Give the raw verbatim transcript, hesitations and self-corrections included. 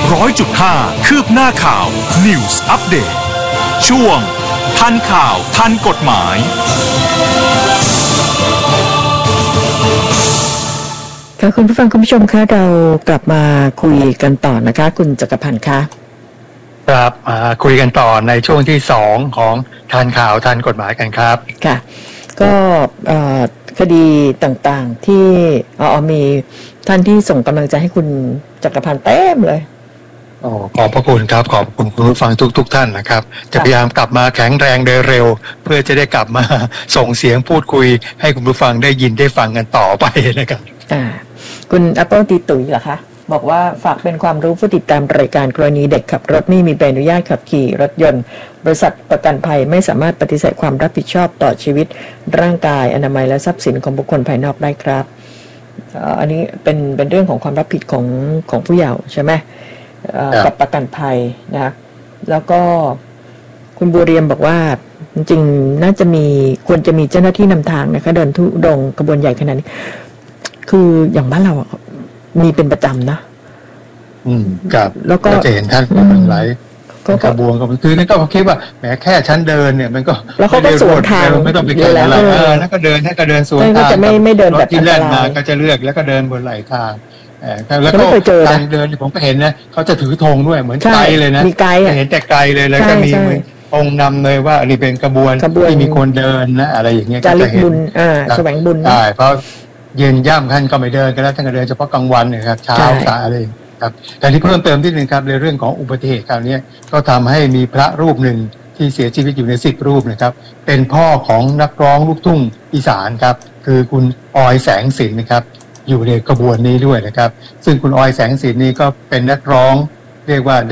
ร้อยจุดห้าคืบหน้าข่าว News Update ช่วงทันข่าวทันกฎหมายค่ะคุณผู้ฟังคุณผู้ชมคะเรากลับมาคุยกันต่อนะคะคุณจักรพันธ์คะครับมาคุยกันต่อในช่วงที่สองของทันข่าวทันกฎหมายกันครับค่ะก็คดีต่างๆที่อ๋อมีท่านที่ส่งกำลังใจให้คุณจักรพันธ์เต็มเลยโอ้ขอบพระคุณครับขอบคุณคุณผู้ฟังทุกๆ ท่านนะครับจะพยายามกลับมาแข็งแรงโดยเร็วเพื่อจะได้กลับมาส่งเสียงพูดคุยให้คุณผู้ฟังได้ยินได้ฟังกันต่อไปนะครับอ่าคุณ Apple ตีตุ๋ยเหรอคะบอกว่าฝากเป็นความรู้ผู้ติดตามรายการกรณีเด็กขับรถไม่มีใบอนุญาตขับขี่รถยนต์บริษัทประกันภัยไม่สามารถปฏิเสธความรับผิดชอบต่อชีวิตร่างกายอนามัยและทรัพย์สินของบุคคลภายนอกได้ครับอันนี้เป็นเป็นเรื่องของความรับผิดของของผู้เยาว์ใช่ไหมกับประกันภัยนะแล้วก็คุณบัวเรียมบอกว่าจริงๆน่าจะมีควรจะมีเจ้าหน้าที่นำทางนะคะเดินทุดงกระบวนใหญ่ขนาดนี้คืออย่างบ้านเรามีเป็นประจำนะอืมครับแล้วก็จะเห็นท่านหลายกระบวนก็คือนั่นก็คิดว่าแหมแค่ชั้นเดินเนี่ยมันก็แล้วเขาก็สวนทางไม่ต้องไปเกี่ยวอะไรเออแล้วก็เดินถ้าก็เดินสวนทางก็จะไม่ไม่เดินแบบที่แล่นมาก็จะเลือกแล้วก็เดินบนไหลทางเออแล้วก็ทางเดินผมก็เห็นนะเขาจะถือธงด้วยเหมือนไกลเลยนะมีไกลเห็นแต่ไกลเลยแล้วก็มีธงนำเลยว่าอันนี้เป็นกระบวนที่มีคนเดินนะอะไรอย่างเงี้ยจะเห็นบุญอ่าแสวงบุญใช่เพราะเย็นย่ำท่านก็ไม่เดินกันแล้วท่านก็เดินเฉพาะกลางวันนะครับเช้าสายอะไรครับแต่ที่เพิ่มเติมที่หนึ่งครับในเรื่องของอุบัติเหตุคราวนี้ก็ทำให้มีพระรูปหนึ่งที่เสียชีวิตอยู่ในสิบรูปนะครับเป็นพ่อของนักร้องลูกทุ่งอีสานครับคือคุณออยแสงสินนะครับอยู่ในกระบวนนี้ด้วยนะครับซึ่งคุณออยแสงสินนี่ก็เป็นนักร้องเรียกว่า